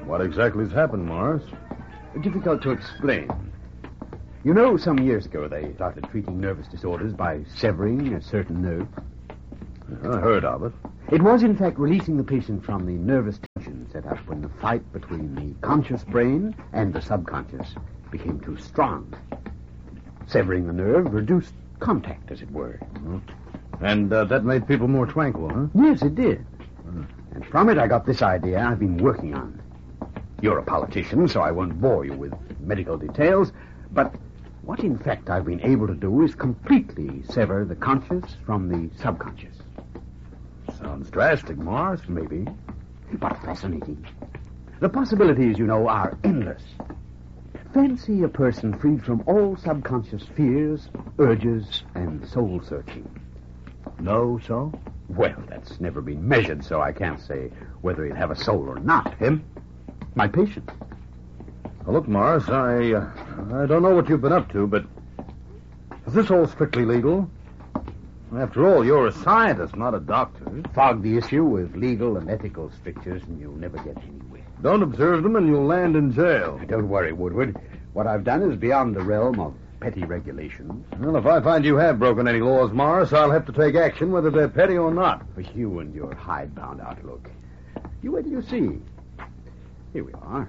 What exactly has happened, Morris? Difficult to explain. You know, some years ago they started treating nervous disorders by severing a certain nerve. I heard of it. It was, in fact, releasing the patient from the nervous tension set up when the fight between the conscious brain and the subconscious became too strong. Severing the nerve reduced contact, as it were. And that made people more tranquil, huh? Yes, it did. And from it I got this idea I've been working on. You're a politician, so I won't bore you with medical details, but what, in fact, I've been able to do is completely sever the conscious from the subconscious. Sounds drastic, Morris. Maybe, but fascinating. The possibilities, you know, are endless. Fancy a person freed from all subconscious fears, urges, and soul-searching. No, so? Well, that's never been measured, so I can't say whether he'd have a soul or not. Him? My patient. Well, look, Morris, I don't know what you've been up to, but is this all strictly legal? After all, you're a scientist, not a doctor. Fog the issue with legal and ethical strictures, and you'll never get anywhere. Don't observe them, and you'll land in jail. Don't worry, Woodward. What I've done is beyond the realm of petty regulations. Well, if I find you have broken any laws, Morris, I'll have to take action, whether they're petty or not. For you and your hidebound outlook. You wait till you see. Here we are.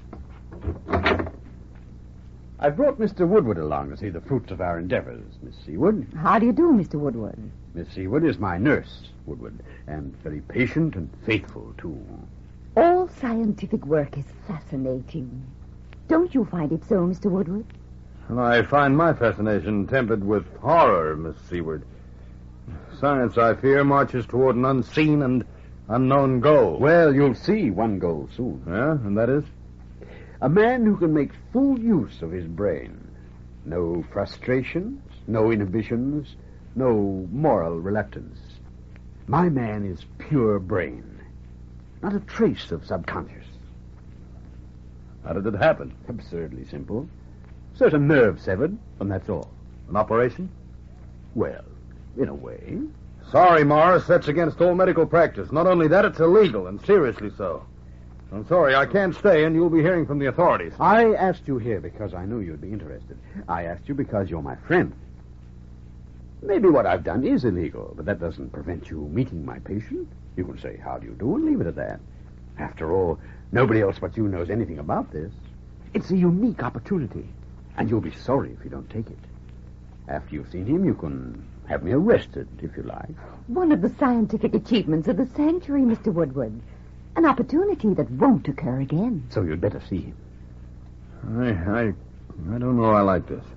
I brought Mr. Woodward along to see the fruits of our endeavors, Miss Seawood. How do you do, Mr. Woodward? Miss Seawood is my nurse, Woodward, and very patient and faithful, too. All scientific work is fascinating. Don't you find it so, Mr. Woodward? And I find my fascination tempered with horror, Miss Seaward. Science, I fear, marches toward an unseen and unknown goal. Well, you'll see one goal soon. Yeah, and that is? A man who can make full use of his brain. No frustrations, no inhibitions, no moral reluctance. My man is pure brain. Not a trace of subconscious. How did it happen? Absurdly simple. Certain nerve severed, and that's all. An operation? Well, in a way. Sorry, Morris, that's against all medical practice. Not only that, it's illegal, and seriously so. I'm sorry, I can't stay, and you'll be hearing from the authorities. I asked you here because I knew you'd be interested. I asked you because you're my friend. Maybe what I've done is illegal, but that doesn't prevent you meeting my patient. You can say, how do you do, and leave it at that. After all, nobody else but you knows anything about this. It's a unique opportunity, and you'll be sorry if you don't take it. After you've seen him, you can have me arrested, if you like. One of the scientific achievements of the century, Mr. Woodward. An opportunity that won't occur again. So you'd better see him. I don't know I like this.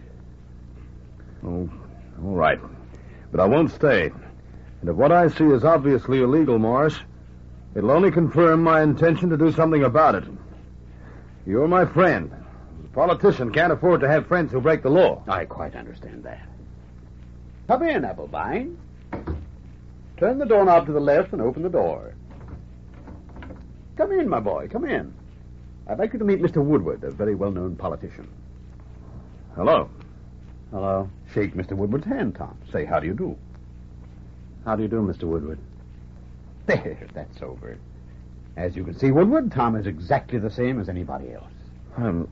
Oh, all right. But I won't stay. And if what I see is obviously illegal, Morris, it'll only confirm my intention to do something about it. You're my friend. A politician can't afford to have friends who break the law. I quite understand that. Come in, Applebine. Turn the doorknob to the left and open the door. Come in, my boy, come in. I'd like you to meet Mr. Woodward, a very well-known politician. Hello. Hello. Shake Mr. Woodward's hand, Tom. Say, how do you do? How do you do, Mr. Woodward? There, that's over. As you can see, Woodward, Tom is exactly the same as anybody else.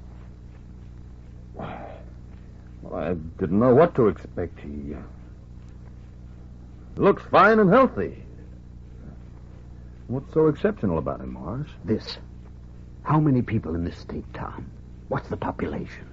Well, I didn't know what to expect. He looks fine and healthy. What's so exceptional about him, Morris? This. How many people in this state, Tom? What's the population?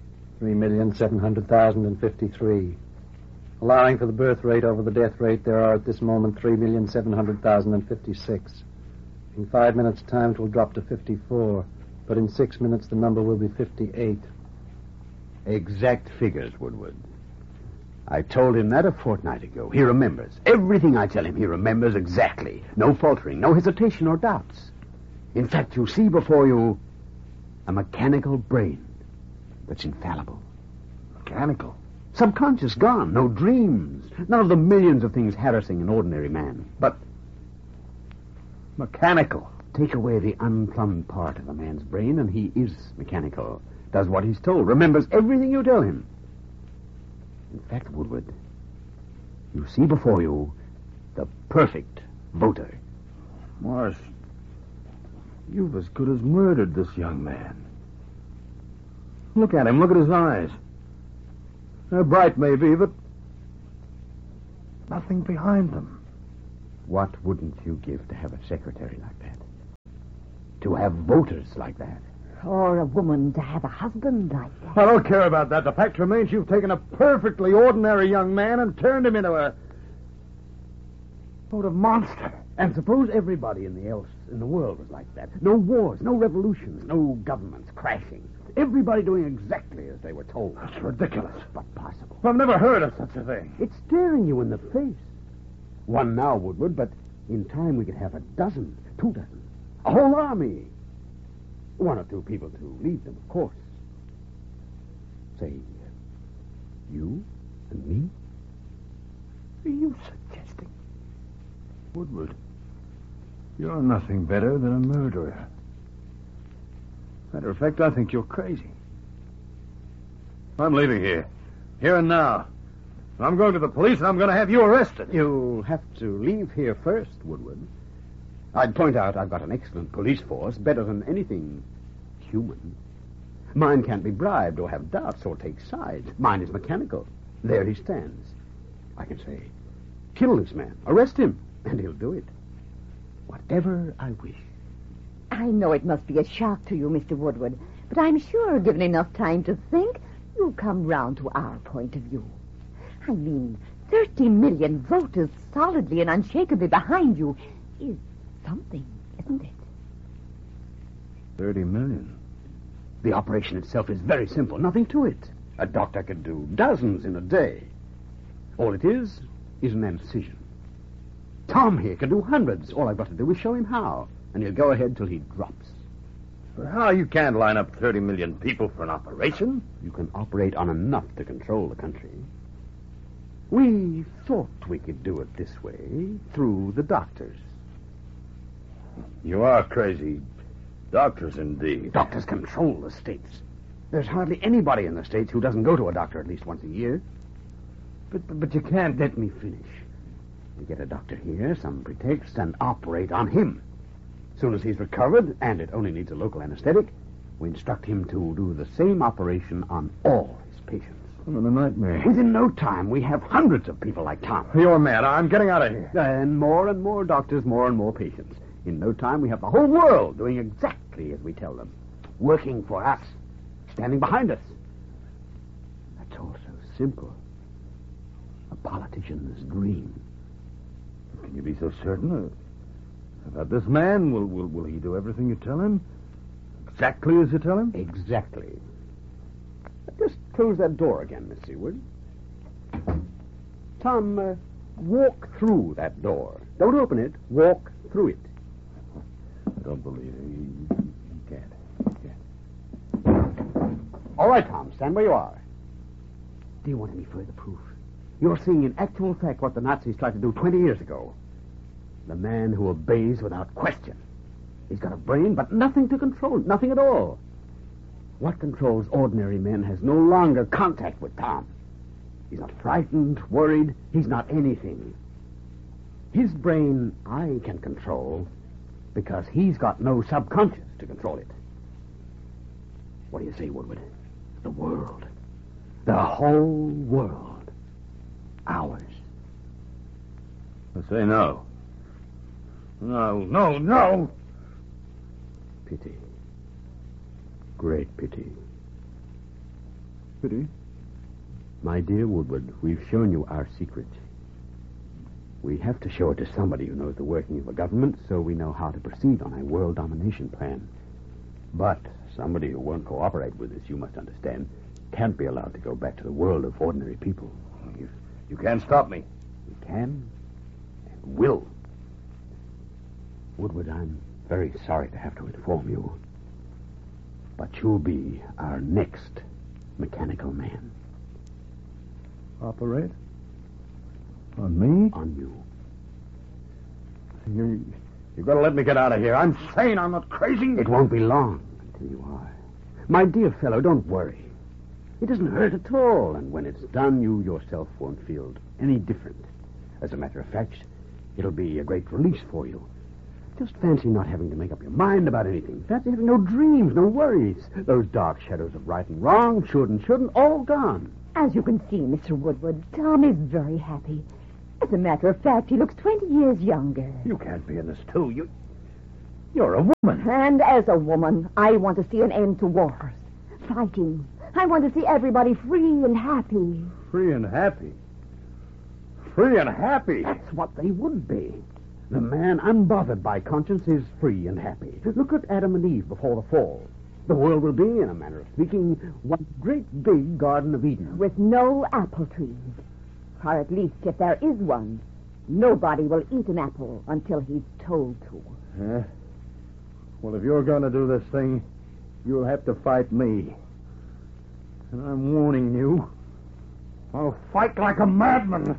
3,700,053. Allowing for the birth rate over the death rate, there are at this moment 3,700,056. In 5 minutes' time, it will drop to 54. But in 6 minutes, the number will be 58. Exact figures, Woodward. I told him that a fortnight ago. He remembers. Everything I tell him, he remembers exactly. No faltering, no hesitation or doubts. In fact, you see before you a mechanical brain that's infallible. Mechanical? Subconscious gone. No dreams. None of the millions of things harassing an ordinary man. But mechanical. Take away the unplumbed part of a man's brain, and he is mechanical. Does what he's told. Remembers everything you tell him. In fact, Woodward, you see before you the perfect voter. Morris, You've as good as murdered this young man. Look at him. Look at his eyes. They're bright, maybe, but nothing behind them. What wouldn't you give to have a secretary like that? To have voters like that? Or a woman to have a husband like that. I don't care about that. The fact remains you've taken a perfectly ordinary young man and turned him into a sort of monster. And suppose everybody else in the world was like that. No wars, no revolutions, no governments crashing. Everybody doing exactly as they were told. That's ridiculous. But possible. I've never heard of such a thing. It's staring you in the face. One now, Woodward, but in time we could have a dozen, 2 dozen, a whole army. 1 or 2 people to lead them, of course. Say, you and me? What are you suggesting? Woodward, you're nothing better than a murderer. Matter of fact, I think you're crazy. I'm leaving here. Here and now. I'm going to the police and I'm going to have you arrested. You'll have to leave here first, Woodward. I'd point out I've got an excellent police force, better than anything human. Mine can't be bribed or have doubts or take sides. Mine is mechanical. There he stands. I can say, kill this man, arrest him, and he'll do it. Whatever I wish. I know it must be a shock to you, Mr. Woodward, but I'm sure, given enough time to think, you'll come round to our point of view. I mean, 30 million voters solidly and unshakably behind you is something, isn't it? 30 million. The operation itself is very simple, nothing to it. A doctor could do dozens in a day. All it is an incision. Tom here could do hundreds. All I've got to do is show him how, and he'll go ahead till he drops. How? You can't line up 30 million people for an operation. You can operate on enough to control the country. We thought we could do it this way, through the doctors. You are crazy. Doctors, indeed. Doctors control the states. There's hardly anybody in the states who doesn't go to a doctor at least once a year. But you can't let me finish. We get a doctor here, some pretext, and operate on him. As soon as he's recovered, and it only needs a local anesthetic, we instruct him to do the same operation on all his patients. I'm in a nightmare. Within no time, we have hundreds of people like Tom. You're mad. I'm getting out of here. And more doctors, more and more patients. In no time, we have the whole world doing exactly as we tell them. Working for us. Standing behind us. That's all so simple. A politician's dream. Can you be so certain about this man? Will he do everything you tell him? Exactly as you tell him? Exactly. Just close that door again, Miss Seward. Tom, walk through that door. Don't open it. Walk through it. I don't believe it. You can't. All right, Tom. Stand where you are. Do you want any further proof? You're seeing in actual fact what the Nazis tried to do 20 years ago. The man who obeys without question. He's got a brain, but nothing to control. Nothing at all. What controls ordinary men has no longer contact with Tom. He's not frightened, worried. He's not anything. His brain I can control because he's got no subconscious to control it. What do you say, Woodward? The world. The whole world. Ours. I say no. No. Pity. Great pity. Pity? My dear Woodward, we've shown you our secret. We have to show it to somebody who knows the working of a government so we know how to proceed on a world domination plan. But somebody who won't cooperate with us, you must understand, can't be allowed to go back to the world of ordinary people. You can't stop me. We can and will. Woodward, I'm very sorry to have to inform you, but you'll be our next mechanical man. Operate? On me? On you. You've got to let me get out of here. I'm sane. I'm not crazy. It won't be long until you are. My dear fellow, don't worry. It doesn't hurt at all, and when it's done, you yourself won't feel any different. As a matter of fact, it'll be a great release for you. Just fancy not having to make up your mind about anything. Fancy having no dreams, no worries. Those dark shadows of right and wrong, should and shouldn't, all gone. As you can see, Mr. Woodward, Tom is very happy. As a matter of fact, he looks 20 years younger. You can't be in this, too. You're a woman. And as a woman, I want to see an end to wars, fighting. I want to see everybody free and happy. Free and happy. Free and happy. That's what they would be. The man unbothered by conscience is free and happy. Look at Adam and Eve before the fall. The world will be, in a manner of speaking, one great big Garden of Eden. With no apple trees. Or at least, if there is one, nobody will eat an apple until he's told to. Yeah? Well, if you're going to do this thing, you'll have to fight me. And I'm warning you, I'll fight like a madman.